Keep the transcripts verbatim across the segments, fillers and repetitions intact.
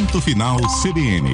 Ponto Final C B N.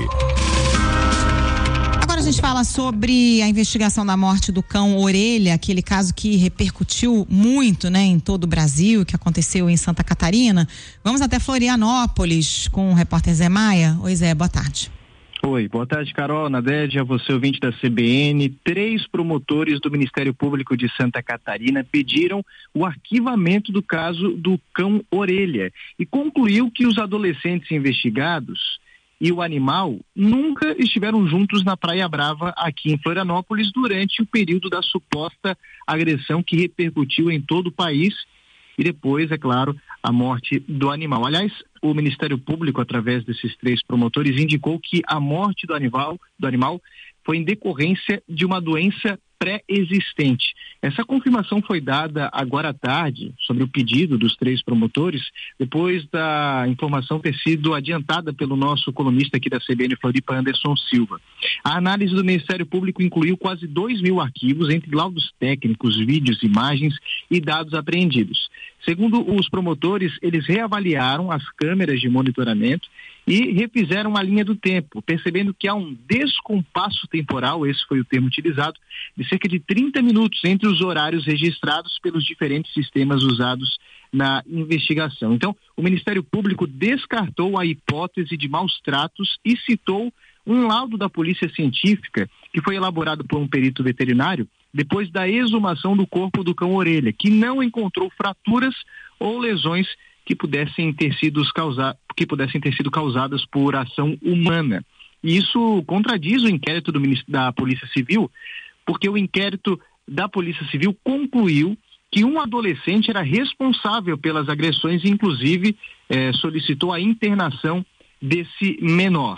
Agora a gente fala sobre a investigação da morte do cão Orelha, aquele caso que repercutiu muito, né, em todo o Brasil, que aconteceu em Santa Catarina. Vamos até Florianópolis com o repórter Zé Maia. Oi, Zé, boa tarde. Oi, boa tarde, Carol, Nadege, a você ouvinte da C B N. Três promotores do Ministério Público de Santa Catarina pediram o arquivamento do caso do cão Orelha e concluiu que os adolescentes investigados e o animal nunca estiveram juntos na Praia Brava, aqui em Florianópolis, durante o período da suposta agressão que repercutiu em todo o país e depois, é claro, a morte do animal. Aliás, o Ministério Público, através desses três promotores, indicou que a morte do animal, do animal foi em decorrência de uma doença pré-existente. Essa confirmação foi dada agora à tarde sobre o pedido dos três promotores, depois da informação ter sido adiantada pelo nosso colunista aqui da C B N Floripa, Anderson Silva. A análise do Ministério Público incluiu quase dois mil arquivos, entre laudos técnicos, vídeos, imagens e dados apreendidos. Segundo os promotores, eles reavaliaram as câmeras de monitoramento e refizeram a linha do tempo, percebendo que há um descompasso temporal, esse foi o termo utilizado, de cerca de trinta minutos entre os horários registrados pelos diferentes sistemas usados na investigação. Então, o Ministério Público descartou a hipótese de maus tratos e citou um laudo da Polícia Científica que foi elaborado por um perito veterinário depois da exumação do corpo do cão Orelha, que não encontrou fraturas ou lesões que pudessem ter sido, causa, que pudessem ter sido causadas por ação humana. E isso contradiz o inquérito do, da Polícia Civil, porque o inquérito da Polícia Civil concluiu que um adolescente era responsável pelas agressões e, inclusive, eh, solicitou a internação desse menor.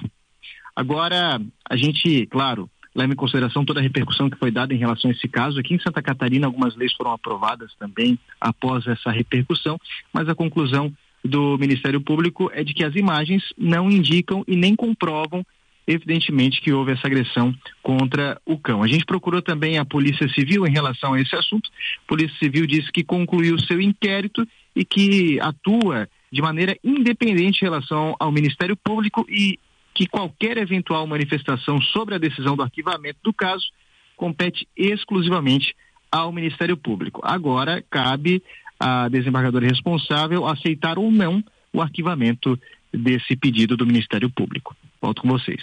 Agora, a gente, claro, leva em consideração toda a repercussão que foi dada em relação a esse caso. Aqui em Santa Catarina, algumas leis foram aprovadas também após essa repercussão, mas a conclusão do Ministério Público é de que as imagens não indicam e nem comprovam, evidentemente, que houve essa agressão contra o cão. A gente procurou também a Polícia Civil em relação a esse assunto. A Polícia Civil disse que concluiu o seu inquérito e que atua de maneira independente em relação ao Ministério Público e que qualquer eventual manifestação sobre a decisão do arquivamento do caso compete exclusivamente ao Ministério Público. Agora, cabe à desembargadora responsável aceitar ou não o arquivamento desse pedido do Ministério Público. Volto com vocês.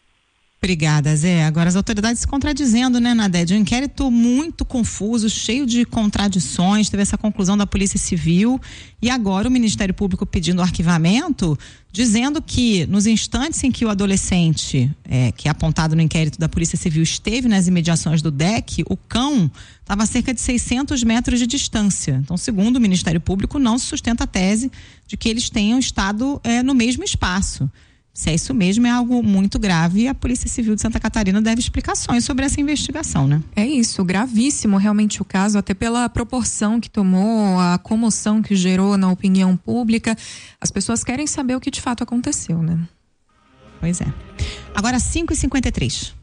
Obrigada, Zé. Agora as autoridades se contradizendo, né, Nadede? Um inquérito muito confuso, cheio de contradições, teve essa conclusão da Polícia Civil e agora o Ministério Público pedindo o arquivamento, dizendo que nos instantes em que o adolescente, é, que é apontado no inquérito da Polícia Civil, esteve nas imediações do D E C, o cão estava a cerca de seiscentos metros de distância. Então, segundo o Ministério Público, não se sustenta a tese de que eles tenham estado é, no mesmo espaço. Se é isso mesmo, é algo muito grave e a Polícia Civil de Santa Catarina deve explicações sobre essa investigação, né? É isso, gravíssimo realmente o caso, até pela proporção que tomou, a comoção que gerou na opinião pública. As pessoas querem saber o que de fato aconteceu, né? Pois é. Agora cinco e cinquenta e três.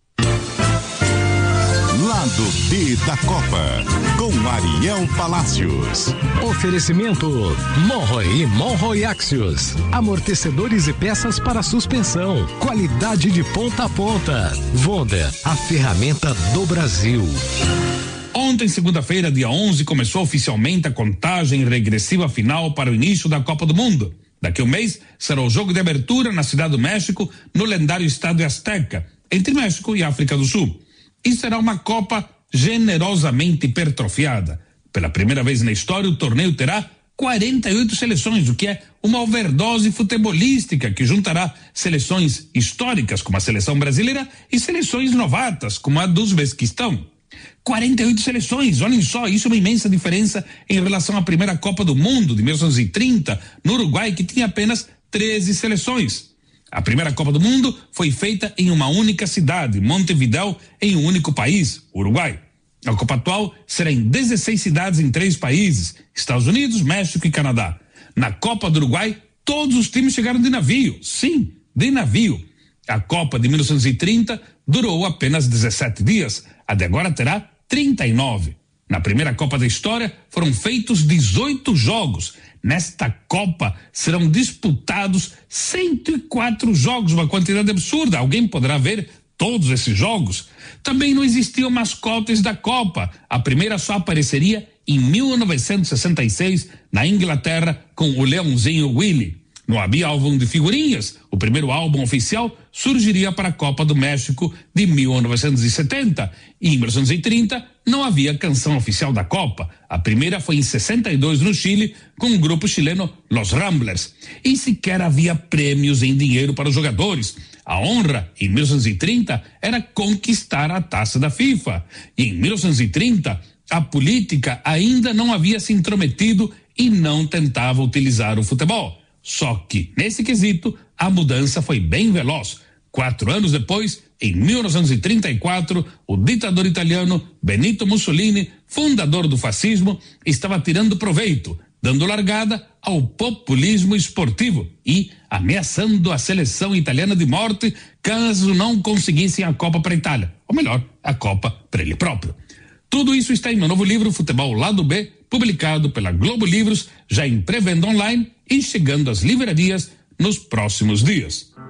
Lado B da Copa, com Ariel Palacios. Oferecimento Monroe e Monroe Axios. Amortecedores e peças para suspensão. Qualidade de ponta a ponta. Vonda, a ferramenta do Brasil. Ontem, segunda-feira, dia onze, começou oficialmente a contagem regressiva final para o início da Copa do Mundo. Daqui a um mês será o jogo de abertura na Cidade do México, no lendário Estádio Azteca, entre México e África do Sul. E será uma Copa generosamente hipertrofiada. Pela primeira vez na história, o torneio terá quarenta e oito seleções, o que é uma overdose futebolística que juntará seleções históricas, como a seleção brasileira, e seleções novatas, como a do Uzbequistão. quarenta e oito seleções, olhem só, isso é uma imensa diferença em relação à primeira Copa do Mundo, de mil novecentos e trinta, no Uruguai, que tinha apenas treze seleções. A primeira Copa do Mundo foi feita em uma única cidade, Montevidéu, em um único país, Uruguai. A Copa atual será em dezesseis cidades em três países, Estados Unidos, México e Canadá. Na Copa do Uruguai, todos os times chegaram de navio, sim, de navio. A Copa de mil novecentos e trinta durou apenas dezessete dias, a de agora terá trinta e nove. Na primeira Copa da história foram feitos dezoito jogos. Nesta Copa serão disputados cento e quatro jogos, uma quantidade absurda. Alguém poderá ver todos esses jogos? Também não existiam mascotes da Copa. A primeira só apareceria em mil novecentos e sessenta e seis na Inglaterra com o Leãozinho Willie. Não havia álbum de figurinhas. O primeiro álbum oficial surgiria para a Copa do México de mil novecentos e setenta. E em mil novecentos e trinta não havia canção oficial da Copa. A primeira foi em sessenta e dois no Chile com o grupo chileno Los Ramblers. E sequer havia prêmios em dinheiro para os jogadores. A honra, em mil novecentos e trinta, era conquistar a taça da FIFA. E em mil novecentos e trinta, a política ainda não havia se intrometido e não tentava utilizar o futebol. Só que, nesse quesito, a mudança foi bem veloz. Quatro anos depois, em mil novecentos e trinta e quatro, o ditador italiano Benito Mussolini, fundador do fascismo, estava tirando proveito, dando largada ao populismo esportivo e ameaçando a seleção italiana de morte caso não conseguissem a Copa para a Itália, ou melhor, a Copa para ele próprio. Tudo isso está em meu novo livro Futebol Lado B, publicado pela Globo Livros, já em pré-venda online e chegando às livrarias nos próximos dias.